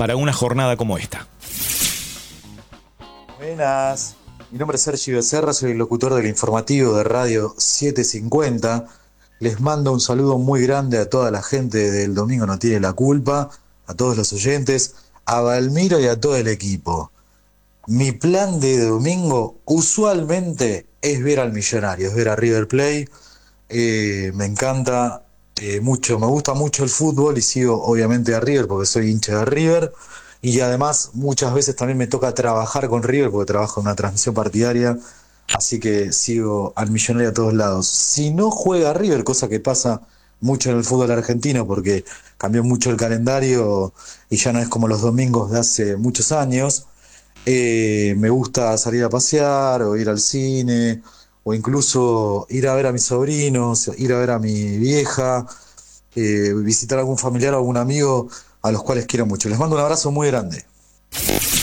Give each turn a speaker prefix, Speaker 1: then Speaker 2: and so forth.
Speaker 1: para una jornada como esta.
Speaker 2: Buenas, mi nombre es Sergio Becerra, soy el locutor del informativo de Radio 750. Les mando un saludo muy grande a toda la gente del Domingo No Tiene la Culpa, a todos los oyentes, a Valmiro y a todo el equipo. Mi plan de domingo usualmente es ver al Millonario, es ver a River Plate. Me encanta mucho, me gusta mucho el fútbol y sigo obviamente a River porque soy hincha de River. Y además muchas veces también me toca trabajar con River porque trabajo en una transmisión partidaria. Así que sigo al Millonario a todos lados. Si no juega River, cosa que pasa mucho en el fútbol argentino porque cambió mucho el calendario y ya no es como los domingos de hace muchos años. Me gusta salir a pasear o ir al cine o incluso ir a ver a mis sobrinos, ir a ver a mi vieja, visitar a algún familiar o algún amigo a los cuales quiero mucho. Les mando un abrazo muy grande.